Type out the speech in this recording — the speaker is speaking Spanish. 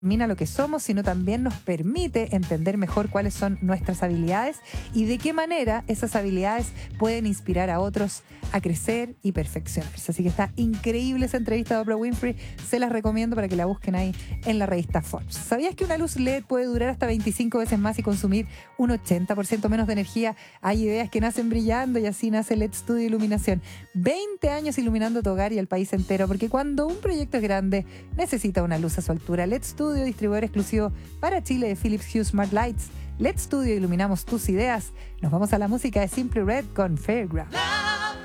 determina lo que somos, sino también nos permite entender mejor cuáles son nuestras habilidades y de qué manera esas habilidades pueden inspirar a otros a crecer y perfeccionarse. Así que está increíble esa entrevista de Oprah Winfrey, se las recomiendo para que la busquen ahí en la revista Forbes. ¿Sabías que una luz LED puede durar hasta 25 veces más y consumir un 80% menos de energía? Hay ideas que nacen brillando y así nace LED Studio Iluminación. 20 años iluminando tu hogar y el país entero, porque cuando un proyecto es grande, necesita una luz a su altura. LED Studio, distribuidor exclusivo para Chile de Philips Hue Smart Lights. LED Studio, iluminamos tus ideas. Nos vamos a la música de Simply Red con Fairground.